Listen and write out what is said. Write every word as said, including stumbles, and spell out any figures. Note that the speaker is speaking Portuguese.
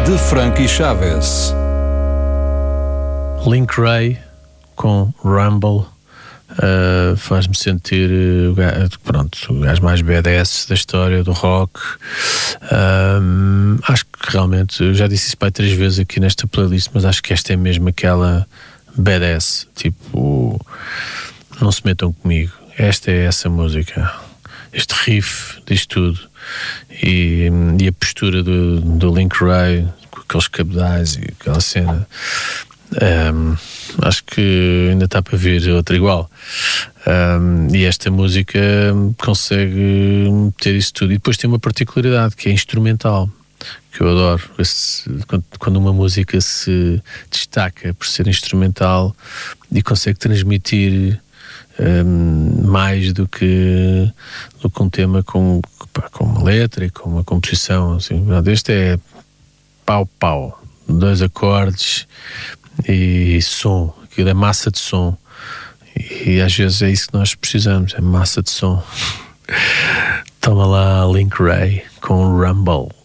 de Frankie Chaves. Link Wray com Rumble uh, faz-me sentir uh, o gajo, pronto, o gajo mais badass da história do rock. Um, acho que realmente, eu já disse isso para três vezes aqui nesta playlist, mas acho que esta é mesmo aquela badass, tipo, não se metam comigo, esta é essa música, este riff diz tudo. E, e a postura do, do Link Wray com aqueles cabedais e aquela cena, um, acho que ainda está para vir outra igual. Um, e esta música consegue ter isso tudo. E depois tem uma particularidade que é instrumental, que eu adoro. Esse, quando, quando uma música se destaca por ser instrumental e consegue transmitir um, mais do que, do que um tema com, com uma letra e com uma composição assim. Este é pau-pau, dois acordes e som, aquilo é massa de som, e às vezes é isso que nós precisamos, é massa de som. Toma lá Link Wray com Rumble.